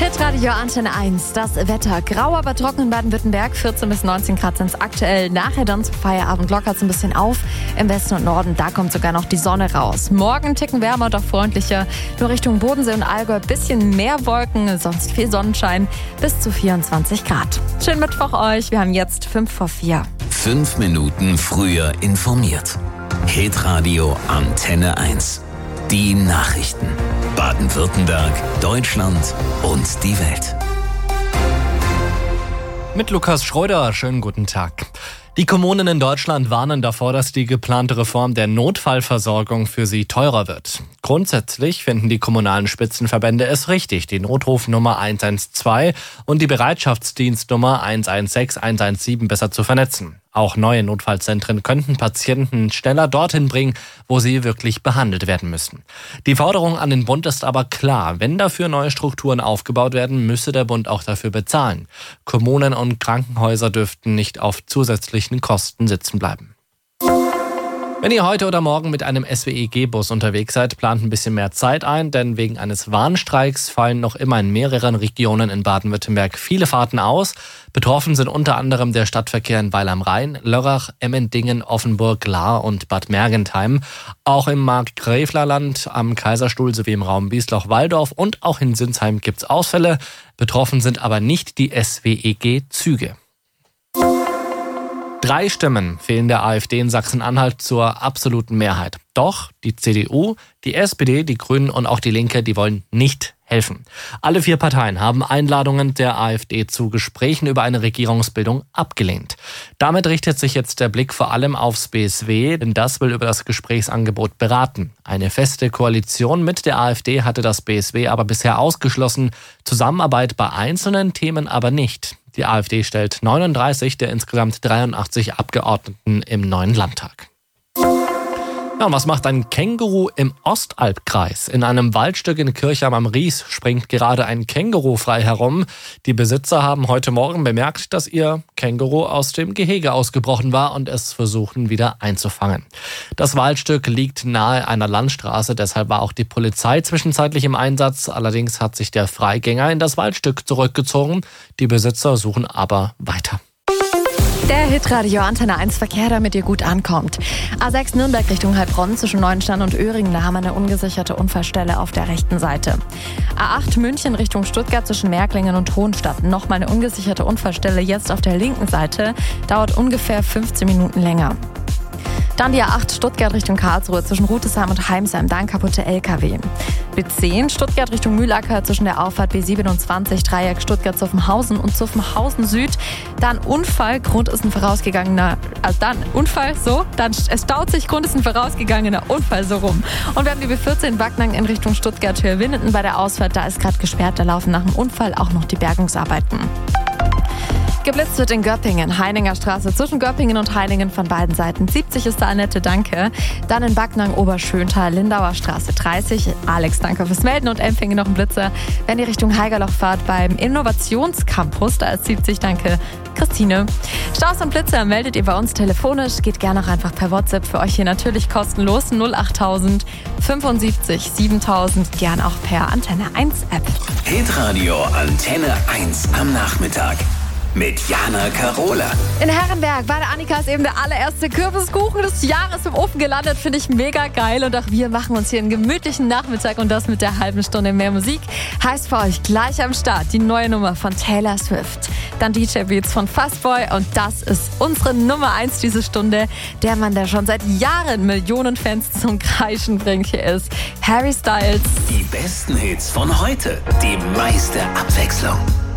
Hitradio Antenne 1, das Wetter. Grau, aber trocken in Baden-Württemberg, 14 bis 19 Grad sind es aktuell. Nachher dann zum Feierabend lockert es ein bisschen auf. Im Westen und Norden, da kommt sogar noch die Sonne raus. Morgen ein Ticken wärmer, doch freundlicher. Nur Richtung Bodensee und Allgäu ein bisschen mehr Wolken, sonst viel Sonnenschein, bis zu 24 Grad. Schönen Mittwoch euch, wir haben jetzt 5:04. 5 Minuten früher informiert. Hitradio Antenne 1. Die Nachrichten. Baden-Württemberg, Deutschland und die Welt. Mit Lukas Schröder, schönen guten Tag. Die Kommunen in Deutschland warnen davor, dass die geplante Reform der Notfallversorgung für sie teurer wird. Grundsätzlich finden die kommunalen Spitzenverbände es richtig, die Notrufnummer 112 und die Bereitschaftsdienstnummer 116, 117 besser zu vernetzen. Auch neue Notfallzentren könnten Patienten schneller dorthin bringen, wo sie wirklich behandelt werden müssen. Die Forderung an den Bund ist aber klar. Wenn dafür neue Strukturen aufgebaut werden, müsse der Bund auch dafür bezahlen. Kommunen und Krankenhäuser dürften nicht auf zusätzlichen Kosten sitzen bleiben. Wenn ihr heute oder morgen mit einem SWEG-Bus unterwegs seid, plant ein bisschen mehr Zeit ein, denn wegen eines Warnstreiks fallen noch immer in mehreren Regionen in Baden-Württemberg viele Fahrten aus. Betroffen sind unter anderem der Stadtverkehr in Weil am Rhein, Lörrach, Emmendingen, Offenburg, Lahr und Bad Mergentheim. Auch im Markgräflerland, am Kaiserstuhl sowie im Raum Biesloch-Walldorf und auch in Sinsheim gibt's Ausfälle. Betroffen sind aber nicht die SWEG-Züge. 3 Stimmen fehlen der AfD in Sachsen-Anhalt zur absoluten Mehrheit. Doch die CDU, die SPD, die Grünen und auch die Linke, die wollen nicht helfen. Alle 4 Parteien haben Einladungen der AfD zu Gesprächen über eine Regierungsbildung abgelehnt. Damit richtet sich jetzt der Blick vor allem aufs BSW, denn das will über das Gesprächsangebot beraten. Eine feste Koalition mit der AfD hatte das BSW aber bisher ausgeschlossen, Zusammenarbeit bei einzelnen Themen aber nicht. Die AfD stellt 39 der insgesamt 83 Abgeordneten im neuen Landtag. Ja, und was macht ein Känguru im Ostalbkreis? In einem Waldstück in Kirchheim am Ries springt gerade ein Känguru frei herum. Die Besitzer haben heute Morgen bemerkt, dass ihr Känguru aus dem Gehege ausgebrochen war und es versuchen wieder einzufangen. Das Waldstück liegt nahe einer Landstraße, deshalb war auch die Polizei zwischenzeitlich im Einsatz. Allerdings hat sich der Freigänger in das Waldstück zurückgezogen. Die Besitzer suchen aber weiter. Der Hitradio Antenne 1 Verkehr, damit ihr gut ankommt. A6 Nürnberg Richtung Heilbronn zwischen Neuenstein und Öhringen, da haben wir eine ungesicherte Unfallstelle auf der rechten Seite. A8 München Richtung Stuttgart zwischen Märklingen und Hohenstadt, nochmal eine ungesicherte Unfallstelle jetzt auf der linken Seite, dauert ungefähr 15 Minuten länger. Dann die A8 Stuttgart Richtung Karlsruhe zwischen Rütesheim und Heimsheim, da ein kaputter LKW. B10 Stuttgart Richtung Mühlacker zwischen der Auffahrt B27 Dreieck Stuttgart-Zuffenhausen und Zuffenhausen Süd. Dann Unfall, Grund ist ein vorausgegangener, es staut sich, Grund ist ein vorausgegangener Unfall so rum. Und wir haben die B14 Wacknang in Richtung Stuttgart-Höhe-Winnenden bei der Ausfahrt, da ist gerade gesperrt, da laufen nach dem Unfall auch noch die Bergungsarbeiten. Geblitzt wird in Göppingen, Heininger Straße zwischen Göppingen und Heiningen von beiden Seiten. 70 ist da Annette, danke. Dann in Backnang, Oberschöntal, Lindauer Straße 30. Alex, danke fürs Melden und Empfingen noch ein Blitzer. Wenn ihr Richtung Haigerloch fahrt beim Innovationscampus, da ist 70, danke. Christine. Staus und Blitzer meldet ihr bei uns telefonisch. Geht gerne auch einfach per WhatsApp. Für euch hier natürlich kostenlos 08000 75 7000. Gern auch per Antenne 1 App. Hitradio Antenne 1 am Nachmittag. Mit Jana Karola. In Herrenberg bei der Annika ist eben der allererste Kürbiskuchen des Jahres im Ofen gelandet. Finde ich mega geil. Und auch wir machen uns hier einen gemütlichen Nachmittag und das mit der halben Stunde mehr Musik. Heißt für euch gleich am Start die neue Nummer von Taylor Swift. Dann DJ Beats von Fastboy und das ist unsere Nummer 1 diese Stunde. Der Mann, der schon seit Jahren Millionen Fans zum Kreischen bringt. Hier ist Harry Styles. Die besten Hits von heute. Die meiste Abwechslung.